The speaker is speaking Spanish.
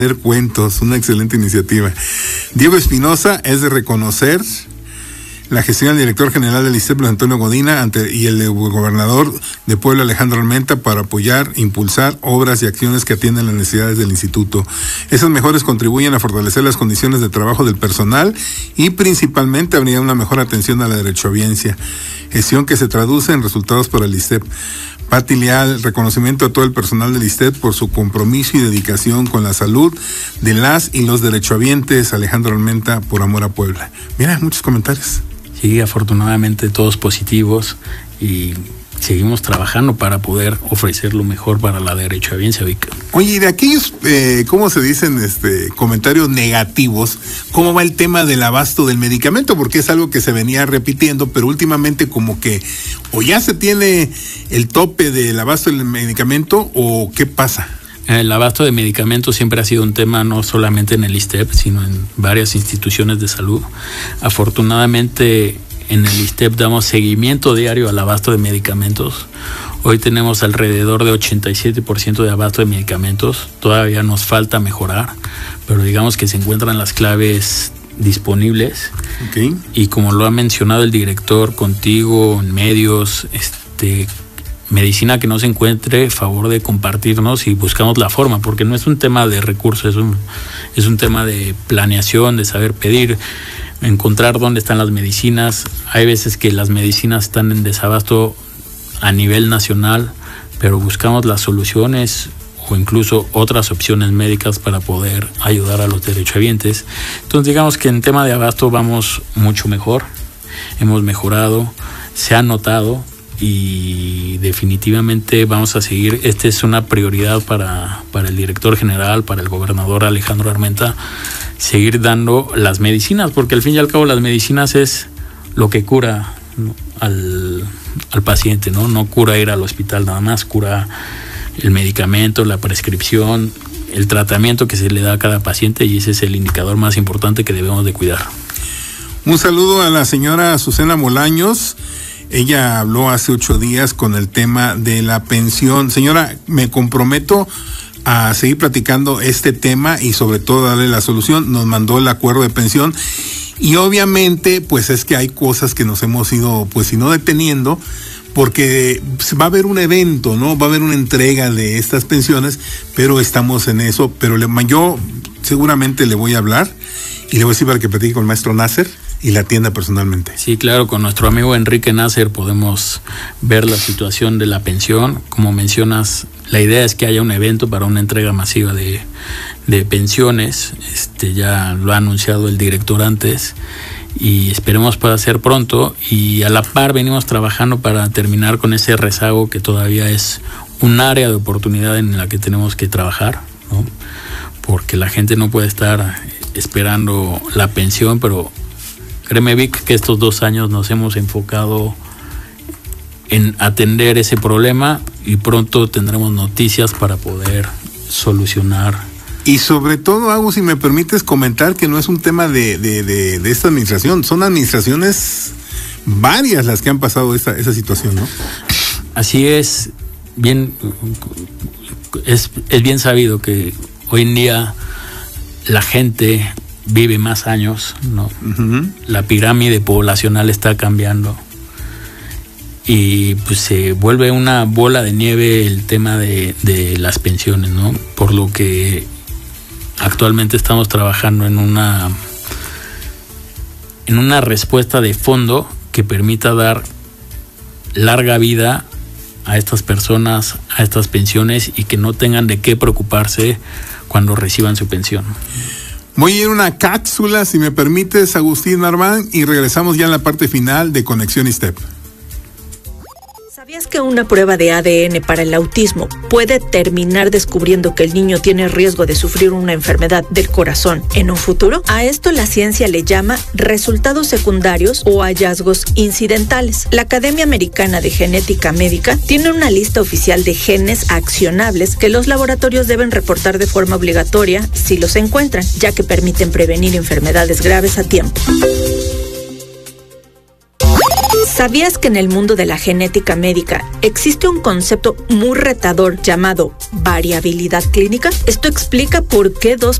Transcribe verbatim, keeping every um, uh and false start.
Cuentos, una excelente iniciativa. Diego Espinosa, es de reconocer la gestión del director general del ISSSTEP, Antonio Godina, ante, y el gobernador de Puebla, Alejandro Armenta, para apoyar, impulsar obras y acciones que atienden las necesidades del instituto. Esas mejoras contribuyen a fortalecer las condiciones de trabajo del personal y principalmente habría una mejor atención a la derechohabiencia, gestión que se traduce en resultados para el ISSSTEP. Pati Leal, reconocimiento a todo el personal del ISSSTEP por su compromiso y dedicación con la salud de las y los derechohabientes. Alejandro Armenta, por amor a Puebla. Mira, muchos comentarios. Sí, afortunadamente todos positivos y seguimos trabajando para poder ofrecer lo mejor para la derechohabiencia, Vic. Oye, y de aquellos, eh, ¿cómo se dicen? Este, comentarios negativos, ¿cómo va el tema del abasto del medicamento? Porque es algo que se venía repitiendo, pero últimamente como que o ya se tiene el tope del abasto del medicamento o ¿qué pasa? El abasto de medicamentos siempre ha sido un tema no solamente en el ISSSTEP, sino en varias instituciones de salud. Afortunadamente, en el ISSSTEP damos seguimiento diario al abasto de medicamentos. Hoy tenemos alrededor de ochenta y siete por ciento de abasto de medicamentos. Todavía nos falta mejorar, pero digamos que se encuentran las claves disponibles. Okay. Y como lo ha mencionado el director contigo en medios, este, medicina que no se encuentre, favor de compartirnos y buscamos la forma, porque no es un tema de recursos, es un, es un tema de planeación, de saber pedir, encontrar dónde están las medicinas. Hay veces que las medicinas están en desabasto a nivel nacional, pero buscamos las soluciones o incluso otras opciones médicas para poder ayudar a los derechohabientes. Entonces digamos que en tema de abasto vamos mucho mejor, hemos mejorado, se ha notado y definitivamente vamos a seguir. Esta es una prioridad para, para el director general, para el gobernador Alejandro Armenta, seguir dando las medicinas, porque al fin y al cabo las medicinas es lo que cura, ¿no?, al, al paciente, ¿no? No cura ir al hospital nada más, cura el medicamento, la prescripción, el tratamiento que se le da a cada paciente, y ese es el indicador más importante que debemos de cuidar. Un saludo a la señora Azucena Molaños. Ella habló hace ocho días con el tema de la pensión. Señora, me comprometo a seguir platicando este tema y sobre todo darle la solución. Nos mandó el acuerdo de pensión y obviamente pues es que hay cosas que nos hemos ido pues si no deteniendo, porque va a haber un evento, ¿no? Va a haber una entrega de estas pensiones, pero estamos en eso. Pero le, yo seguramente le voy a hablar y le voy a decir para que platique con el maestro Nasser y la atienda personalmente. Sí, claro, con nuestro amigo Enrique Nasser podemos ver la situación de la pensión. Como mencionas, la idea es que haya un evento para una entrega masiva de, de pensiones. Este, ya lo ha anunciado el director antes y esperemos pueda ser pronto, y a la par venimos trabajando para terminar con ese rezago que todavía es un área de oportunidad en la que tenemos que trabajar, ¿no? Porque la gente no puede estar esperando la pensión, pero créeme, Vic, que estos dos años nos hemos enfocado en atender ese problema y pronto tendremos noticias para poder solucionar. Y sobre todo, Agus, si me permites comentar que no es un tema de, de, de, de esta administración, son administraciones varias las que han pasado esta, esa situación, ¿no? Así es, bien, es, es bien sabido que hoy en día la gente vive más años, ¿no? Uh-huh. La pirámide poblacional está cambiando y pues se vuelve una bola de nieve el tema de, de las pensiones, ¿no? Por lo que actualmente estamos trabajando en una en una respuesta de fondo que permita dar larga vida a estas personas, a estas pensiones, y que no tengan de qué preocuparse cuando reciban su pensión. Voy a ir a una cápsula, si me permites, Agustín Marván, y regresamos ya en la parte final de Conexión ISSSTEP. ¿Sabías que una prueba de A D N para el autismo puede terminar descubriendo que el niño tiene riesgo de sufrir una enfermedad del corazón en un futuro? A esto la ciencia le llama resultados secundarios o hallazgos incidentales. La Academia Americana de Genética Médica tiene una lista oficial de genes accionables que los laboratorios deben reportar de forma obligatoria si los encuentran, ya que permiten prevenir enfermedades graves a tiempo. ¿Sabías que en el mundo de la genética médica existe un concepto muy retador llamado variabilidad clínica? Esto explica por qué dos